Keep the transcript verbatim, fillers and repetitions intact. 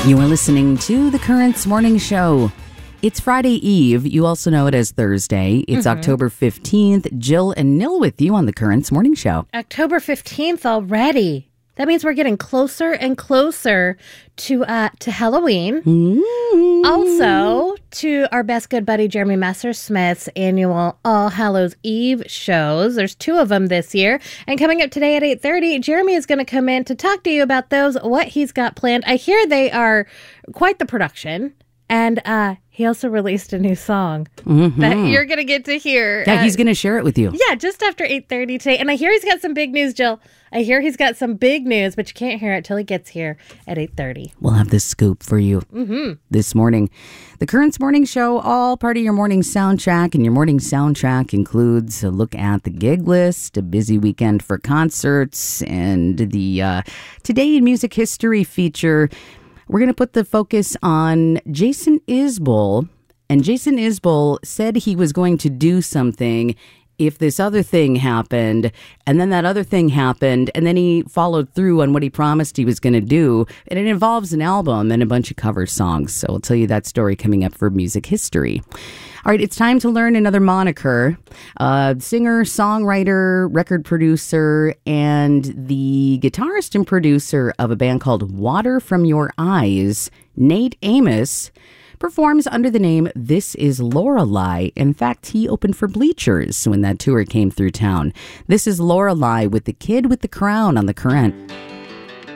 You are listening to The Currents Morning Show. It's Friday Eve. You also know it as Thursday. It's mm-hmm. October fifteenth. Jill and Nil with you on The Currents Morning Show. October fifteenth already. That means we're getting closer and closer to uh, to Halloween. Mm-hmm. Also, to our best good buddy Jeremy Messersmith's annual All Hallows Eve shows. There's two of them this year. And coming up today at eight thirty, Jeremy is going to come in to talk to you about those, what he's got planned. I hear they are quite the production. And uh, he also released a new song mm-hmm. that you're going to get to hear. Yeah, uh, he's going to share it with you. Yeah, just after eight thirty today. And I hear he's got some big news, Jill. I hear he's got some big news, but you can't hear it till he gets here at eight thirty. We'll have this scoop for you mm-hmm. this morning. The Currents Morning Show, all part of your morning soundtrack. And your morning soundtrack includes a look at the gig list, a busy weekend for concerts, and the uh, Today in Music History feature. We're going to put the focus on Jason Isbell. And Jason Isbell said he was going to do something if this other thing happened, and then that other thing happened, and then he followed through on what he promised he was going to do. And it involves an album and a bunch of cover songs. So I'll tell you that story coming up for Music History. All right, it's time to learn another moniker. Uh, singer, songwriter, record producer, and the guitarist and producer of a band called Water From Your Eyes, Nate Amos, performs under the name This Is Lorelei. In fact, he opened for Bleachers when that tour came through town. This is Lorelei with The Kid with the Crown on The Current.